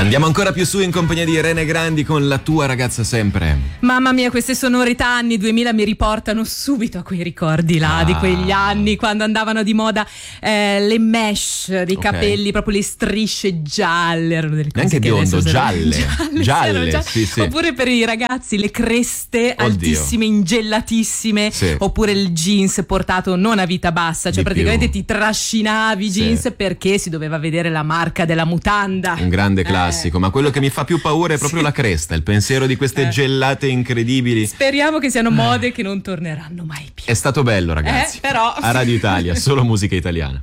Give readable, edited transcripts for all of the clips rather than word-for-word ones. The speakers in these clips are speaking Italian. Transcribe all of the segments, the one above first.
Andiamo ancora più su in compagnia di Irene Grandi con La tua ragazza sempre. Mamma mia, queste sonorità anni 2000 mi riportano subito a quei ricordi là, di quegli anni quando andavano di moda le mesh dei capelli, proprio le strisce gialle, erano delle cose neanche biondo, gialle. Sì. Oppure per i ragazzi le creste altissime, ingellatissime, oppure il jeans portato non a vita bassa, cioè praticamente ti trascinavi i jeans perché si doveva vedere la marca della mutanda. Un grande classico, ma quello che mi fa più paura è proprio la cresta, il pensiero di queste gellate incredibili. Speriamo che siano mode che non torneranno mai più. È stato bello, ragazzi. Però a Radio Italia, solo musica italiana.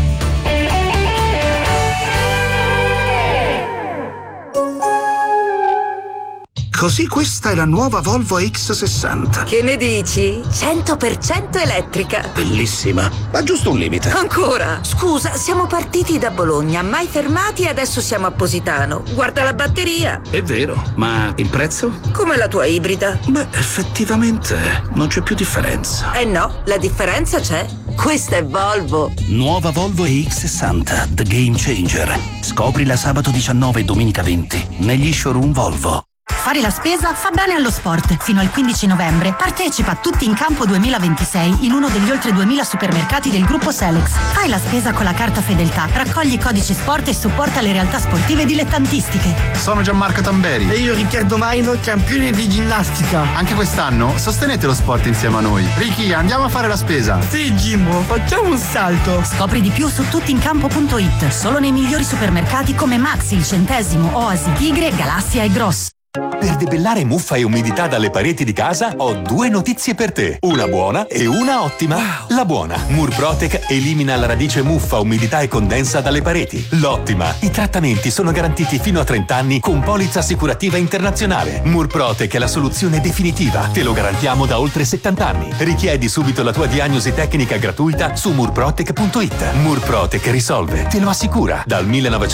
Così questa è la nuova Volvo X60. Che ne dici? 100% elettrica. Bellissima, ma giusto un limite. Ancora? Scusa, siamo partiti da Bologna, mai fermati e adesso siamo a Positano. Guarda la batteria. È vero, ma il prezzo? Come la tua ibrida. Beh, effettivamente non c'è più differenza. Eh no, la differenza c'è. Questa è Volvo. Nuova Volvo EX60, The Game Changer. Scoprila sabato 19 e domenica 20 negli showroom Volvo. Fare la spesa fa bene allo sport. Fino al 15 novembre partecipa a Tutti in Campo 2026 in uno degli oltre 2000 supermercati del gruppo Selex. Fai la spesa con la carta Fedeltà, raccogli i codici sport e supporta le realtà sportive dilettantistiche. Sono Gianmarco Tamberi. E io Riccardo Maino, campione di ginnastica. Anche quest'anno sostenete lo sport insieme a noi. Ricky, andiamo a fare la spesa. Sì, Jimbo, facciamo un salto. Scopri di più su tuttincampo.it. Solo nei migliori supermercati come Maxi, Il Centesimo, Oasi, Tigre, Galassia e Gross. Per debellare muffa e umidità dalle pareti di casa ho due notizie per te, una buona e una ottima. Wow. La buona, Murprotec elimina alla radice muffa, umidità e condensa dalle pareti. L'ottima, i trattamenti sono garantiti fino a 30 anni con polizza assicurativa internazionale. Murprotec è la soluzione definitiva, te lo garantiamo da oltre 70 anni. Richiedi subito la tua diagnosi tecnica gratuita su murprotec.it. Murprotec risolve, te lo assicura, dal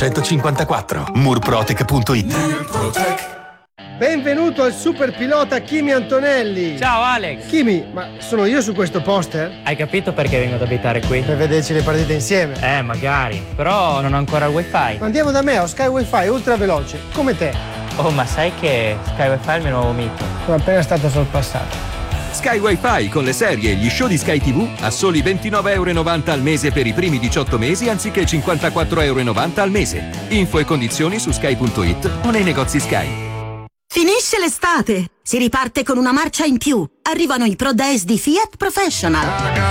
1954. Murprotec.it. Murprotec. Benvenuto al super pilota Kimi Antonelli. Ciao Alex. Kimi, ma sono io su questo poster? Hai capito perché vengo ad abitare qui? Per vederci le partite insieme. Magari, però non ho ancora il wifi. Andiamo da me, ho Sky Wi-Fi ultra veloce, come te. Oh, ma sai che Sky Wi-Fi è il mio nuovo mito? Sono appena stato sorpassato. Sky Wi-Fi con le serie e gli show di Sky TV a soli €29,90 al mese per i primi 18 mesi anziché €54,90 al mese. Info e condizioni su sky.it o nei negozi Sky. Finisce l'estate, si riparte con una marcia in più. Arrivano i Pro Days di Fiat Professional.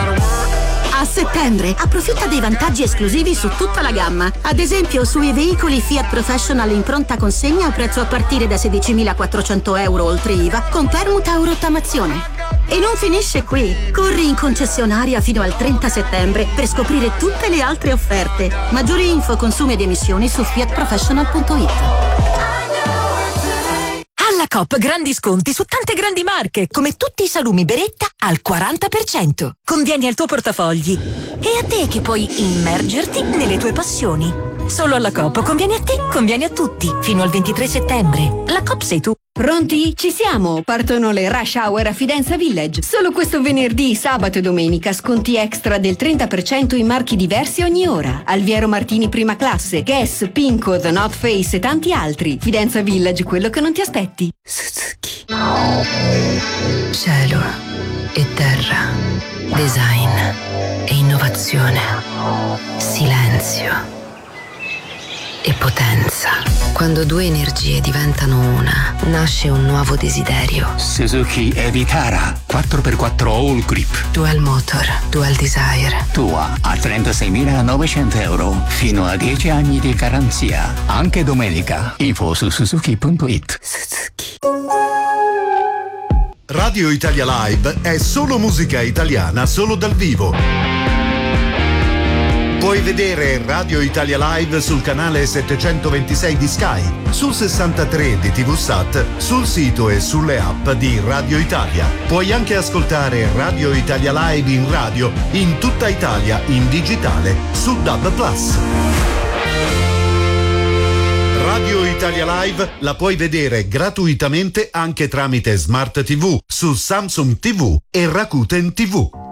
A settembre approfitta dei vantaggi esclusivi su tutta la gamma. Ad esempio sui veicoli Fiat Professional in pronta consegna a prezzo a partire da €16.400 oltre IVA con permuta o rottamazione. E non finisce qui. Corri in concessionaria fino al 30 settembre per scoprire tutte le altre offerte. Maggiori info, consumi ed emissioni su fiatprofessional.it. Alla Coop grandi sconti su tante grandi marche, come tutti i salumi Beretta al 40%. Convieni al tuo portafogli e a te che puoi immergerti nelle tue passioni. Solo alla Coop conviene a te, conviene a tutti. Fino al 23 settembre. La Coop sei tu. Pronti? Ci siamo! Partono le rush hour a Fidenza Village. Solo questo venerdì, sabato e domenica sconti extra del 30% in marchi diversi ogni ora. Alviero Martini prima classe, Guess, Pinko, The North Face e tanti altri. Fidenza Village, quello che non ti aspetti. Suzuki. Cielo e terra. Design e innovazione. Silenzio e potenza. Quando due energie diventano una, nasce un nuovo desiderio. Suzuki Evitara 4x4 All Grip. Dual Motor, Dual Desire. Tua a €36.900 fino a 10 anni di garanzia. Anche domenica. Info su suzuki.it. Suzuki. Radio Italia Live è solo musica italiana, solo dal vivo. Puoi vedere Radio Italia Live sul canale 726 di Sky, sul 63 di TVSAT, sul sito e sulle app di Radio Italia. Puoi anche ascoltare Radio Italia Live in radio in tutta Italia in digitale su DAB+. Radio Italia Live la puoi vedere gratuitamente anche tramite Smart TV su Samsung TV e Rakuten TV.